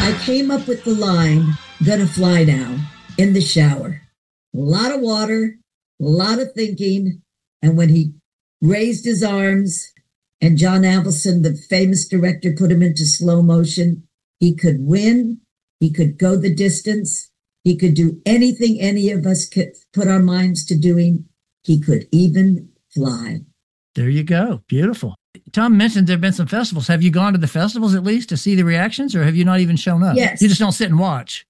I came up with the line, "Gonna fly now," in the shower. A lot of water, a lot of thinking. And when he raised his arms and John Avildsen, the famous director, put him into slow motion, he could win. He could go the distance. He could do anything any of us could put our minds to doing. He could even fly. There you go. Beautiful. Tom mentioned there have been some festivals. Have you gone to the festivals at least to see the reactions, or have you not even shown up? Yes. You just don't sit and watch.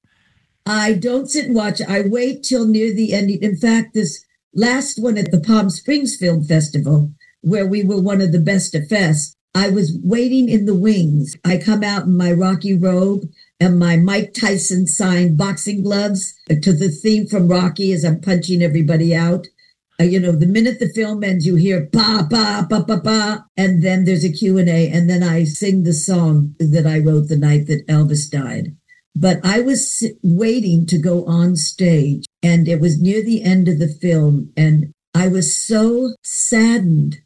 I don't sit and watch. I wait till near the end. In fact, this last one at the Palm Springs Film Festival, where we were one of the best at Fest, I was waiting in the wings. I come out in my Rocky robe and my Mike Tyson signed boxing gloves to the theme from Rocky as I'm punching everybody out. The minute the film ends, you hear ba, ba, ba, ba, ba, and then there's a Q&A, and then I sing the song that I wrote the night that Elvis died. But I was waiting to go on stage, and it was near the end of the film, and I was so saddened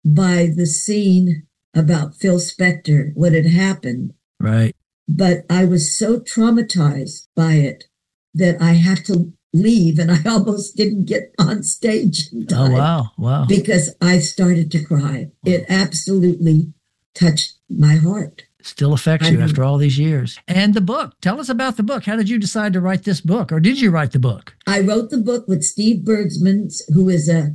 by the scene about Phil Spector, what had happened. Right. But I was so traumatized by it that I had to leave, and I almost didn't get on stage in time. Oh, wow. Because I started to cry. It absolutely touched my heart. Still affects you after all these years. And the book. Tell us about the book. How did you decide to write this book? Or did you write the book? I wrote the book with Steve Bergsman, who is a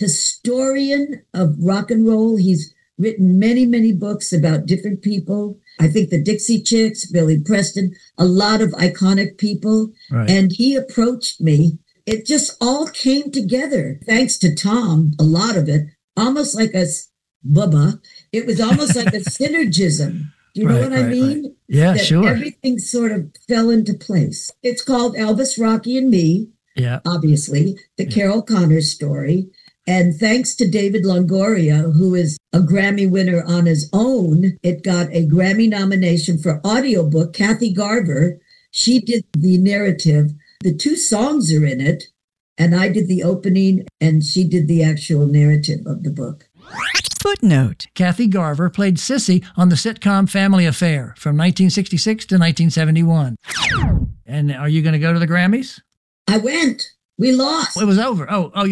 historian of rock and roll. He's written many, many books about different people. I think the Dixie Chicks, Billy Preston, a lot of iconic people. Right. And he approached me. It just all came together. Thanks to Tom, a lot of it, almost like a Bubba. It was almost like a synergism. Do you know what I mean? Right. Yeah, that sure. Everything sort of fell into place. It's called Elvis, Rocky, and Me. Yeah. Obviously, the Carol Connors story. And thanks to David Longoria, who is a Grammy winner on his own, it got a Grammy nomination for audiobook. Kathy Garver, she did the narrative. The two songs are in it, and I did the opening, and she did the actual narrative of the book. Footnote. Kathy Garver played Sissy on the sitcom Family Affair from 1966 to 1971. And are you going to go to the Grammys? I went. We lost. It was over.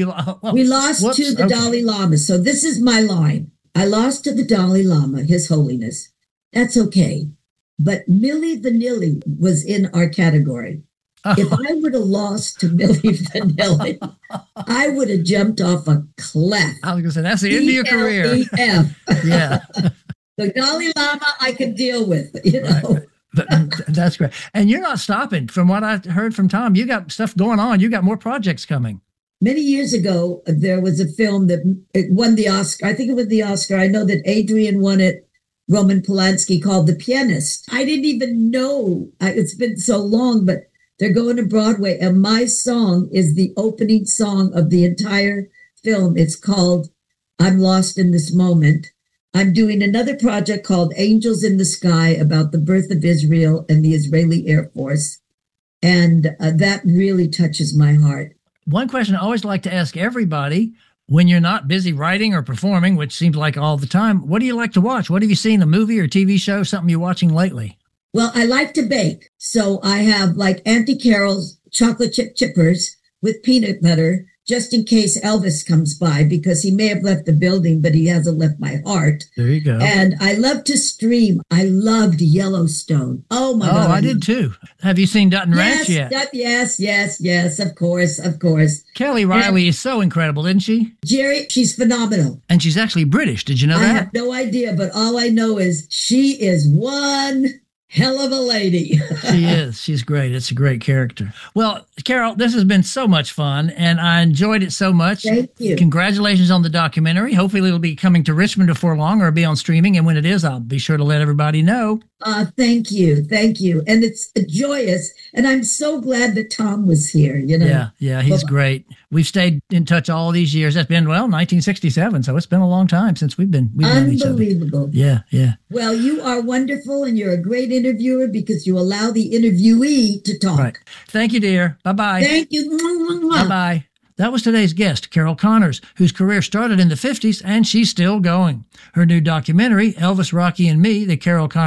We lost to the Dalai Lama. So this is my line. I lost to the Dalai Lama, His Holiness. That's okay. But Milli Vanilli was in our category. Oh. If I would have lost to Milli Vanilli, I would have jumped off a cliff. I was going to say, that's the end of your career. Yeah. The Dalai Lama I can deal with, Right. That's great. And you're not stopping. From what I heard from Tom, you got stuff going on. You got more projects coming. Many years ago, there was a film that it won the Oscar. I think it was the Oscar. I know that Adrian won it, Roman Polanski, called The Pianist. I didn't even know. It's been so long, but they're going to Broadway. And my song is the opening song of the entire film. It's called I'm Lost in This Moment. I'm doing another project called Angels in the Sky about the birth of Israel and the Israeli Air Force. And that really touches my heart. One question I always like to ask everybody, when you're not busy writing or performing, which seems like all the time, what do you like to watch? What have you seen, a movie or TV show, something you're watching lately? Well, I like to bake. So I have like Auntie Carol's chocolate chip chippers with peanut butter, just in case Elvis comes by, because he may have left the building, but he hasn't left my heart. There you go. And I love to stream. I loved Yellowstone. Oh, my God. Oh, I did too. Have you seen Dutton Ranch yet? Yes, of course. Kelly Riley is so incredible, isn't she? Jerry, she's phenomenal. And she's actually British. Did you know that? I have no idea, but all I know is she is one hell of a lady. She is. She's great. It's a great character. Well, Carol, this has been so much fun, and I enjoyed it so much. Thank you. Congratulations on the documentary. Hopefully it'll be coming to Richmond before long or be on streaming, and when it is, I'll be sure to let everybody know. Thank you. And it's joyous, and I'm so glad that Tom was here, Yeah, he's great. We've stayed in touch all these years. That's been, 1967, so it's been a long time since we've known each other. Unbelievable. Yeah. Well, you are wonderful, and you're a great interviewer because you allow the interviewee to talk. Right. Thank you, dear. Bye-bye. Thank you. Bye-bye. That was today's guest, Carol Connors, whose career started in the 50s and she's still going. Her new documentary, Elvis, Rocky, and Me, The Carol Connors